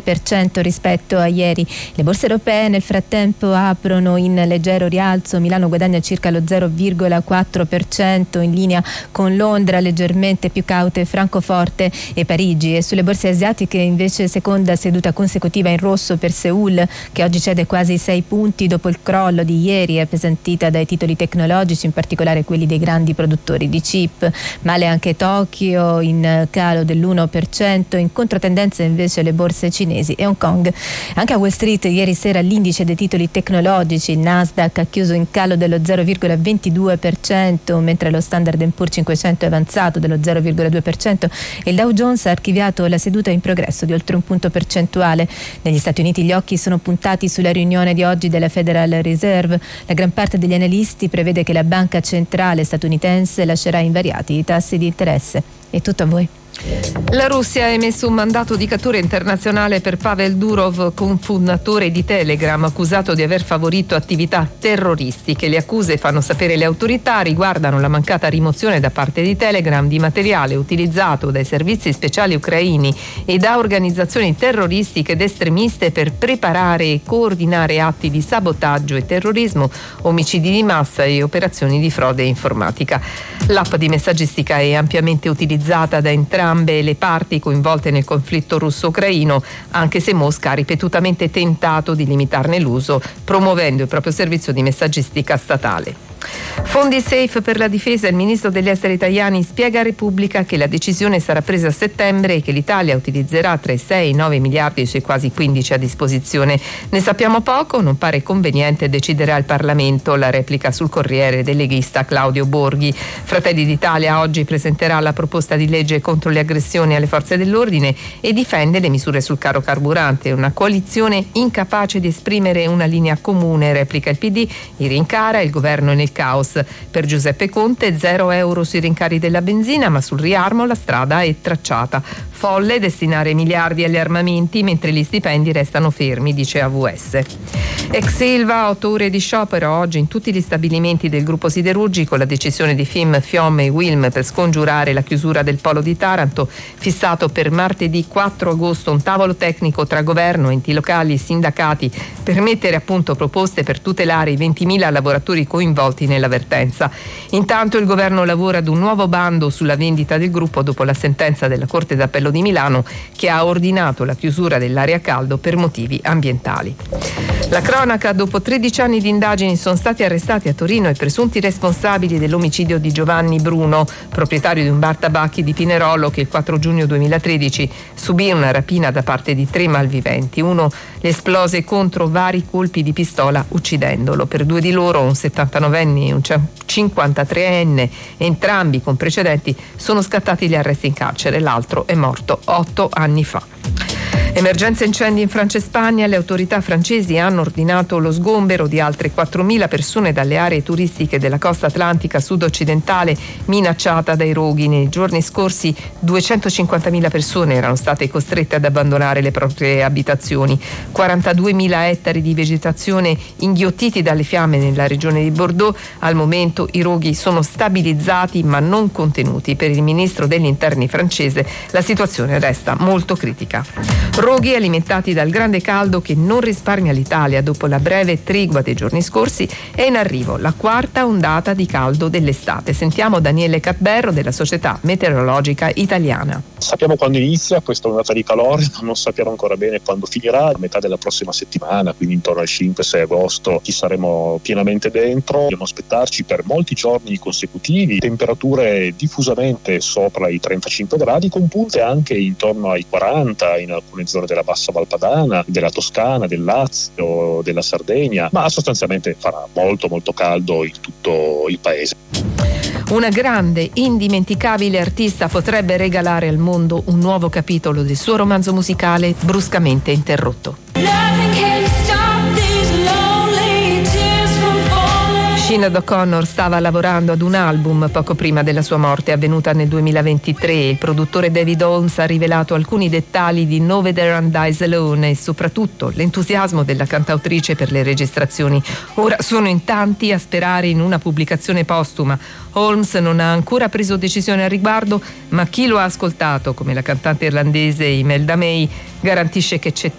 0,6% rispetto a ieri. Le borse europee nel frattempo aprono in leggero rialzo. Milano guadagna circa lo 0,4%, in linea con Londra, leggermente più caute Francoforte e Parigi. E sulle borse asiatiche invece seconda seduta consecutiva in rosso per Seoul, che oggi cede quasi 6 punti dopo il crollo di ieri, appesantita dai titoli tecnologici, in particolare quelli dei grandi produttori di chip. Male anche Tokyo, in calo dell'1%, in controtendenza invece le borse cinesi e Hong Kong. Anche a Wall Street ieri sera l'indice dei titoli tecnologici, il Nasdaq, ha chiuso in calo dello 0,22%, mentre lo Standard & Poor's 500 è avanzato dello 0,2% e il Dow Jones ha archiviato la seduta in progresso di oltre un punto percentuale. Negli Stati Uniti gli occhi sono puntati sulla riunione di oggi della Federal Reserve. La gran parte degli analisti prevede che la banca centrale statunitense lascerà invariati i tassi di interesse. È tutto a voi. La Russia ha emesso un mandato di cattura internazionale per Pavel Durov, cofondatore di Telegram, accusato di aver favorito attività terroristiche. Le accuse, fanno sapere le autorità, riguardano la mancata rimozione da parte di Telegram di materiale utilizzato dai servizi speciali ucraini e da organizzazioni terroristiche ed estremiste per preparare e coordinare atti di sabotaggio e terrorismo, omicidi di massa e operazioni di frode informatica. L'app di messaggistica è ampiamente utilizzata da entrambe le parti coinvolte nel conflitto russo-ucraino, anche se Mosca ha ripetutamente tentato di limitarne l'uso, promuovendo il proprio servizio di messaggistica statale. Fondi safe per la difesa. Il ministro degli esteri italiani spiega a Repubblica che la decisione sarà presa a settembre e che l'Italia utilizzerà tra i 6 e i 9 miliardi sui quasi 15 a disposizione. Ne sappiamo poco, non pare conveniente, deciderà il Parlamento. La replica sul Corriere del leghista Claudio Borghi. Fratelli d'Italia oggi presenterà la proposta di legge contro le aggressioni alle forze dell'ordine e difende le misure sul caro carburante. Una coalizione incapace di esprimere una linea comune, replica il PD, i rincara il governo nel caos. Per Giuseppe Conte 0 euro sui rincari della benzina, ma sul riarmo la strada è tracciata. Folle destinare miliardi agli armamenti mentre gli stipendi restano fermi, dice AVS. Ex Ilva, 8 ore di sciopero oggi in tutti gli stabilimenti del gruppo siderurgico. La decisione di FIM, FIOM e Wilm per scongiurare la chiusura del polo di Taranto, fissato per martedì 4 agosto un tavolo tecnico tra governo, enti locali e sindacati per mettere a punto proposte per tutelare i 20.000 lavoratori coinvolti nell'avvertenza. Intanto il governo lavora ad un nuovo bando sulla vendita del gruppo dopo la sentenza della Corte d'Appello di Milano che ha ordinato la chiusura dell'area caldo per motivi ambientali. La cronaca: dopo 13 anni di indagini sono stati arrestati a Torino i presunti responsabili dell'omicidio di Giovanni Bruno, proprietario di un bar tabacchi di Pinerolo, che il 4 giugno 2013 subì una rapina da parte di 3 malviventi. Uno le esplose contro vari colpi di pistola uccidendolo. Per 2 di loro, un 79enne e un 53enne, entrambi con precedenti, sono scattati gli arresti in carcere. L'altro è morto 8 anni fa. Emergenza incendi in Francia e Spagna. Le autorità francesi hanno ordinato lo sgombero di altre 4.000 persone dalle aree turistiche della costa atlantica sud-occidentale minacciata dai roghi. Nei giorni scorsi 250.000 persone erano state costrette ad abbandonare le proprie abitazioni. 42.000 ettari di vegetazione inghiottiti dalle fiamme nella regione di Bordeaux. Al momento i roghi sono stabilizzati ma non contenuti. Per il ministro degli interni francese la situazione resta molto critica. Roghi alimentati dal grande caldo che non risparmia l'Italia. Dopo la breve tregua dei giorni scorsi è in arrivo la 4ª ondata di caldo dell'estate. Sentiamo Daniele Catberro della Società Meteorologica Italiana. Sappiamo quando inizia questa ondata di calore, ma non sappiamo ancora bene quando finirà. A metà della prossima settimana, quindi intorno al 5-6 agosto, ci saremo pienamente dentro. Dobbiamo aspettarci per molti giorni consecutivi temperature diffusamente sopra i 35 gradi, con punte anche intorno ai 40 in alcune zone della Bassa Valpadana, della Toscana, del Lazio, della Sardegna, ma sostanzialmente farà molto molto caldo in tutto il paese. Una grande, indimenticabile artista potrebbe regalare al mondo un nuovo capitolo del suo romanzo musicale bruscamente interrotto. Sinead O'Connor stava lavorando ad un album poco prima della sua morte, avvenuta nel 2023. Il produttore David Holmes ha rivelato alcuni dettagli di No Veteran Dies Alone e soprattutto l'entusiasmo della cantautrice per le registrazioni. Ora sono in tanti a sperare in una pubblicazione postuma. Holmes non ha ancora preso decisione al riguardo, ma chi lo ha ascoltato, come la cantante irlandese Imelda May, garantisce che c'è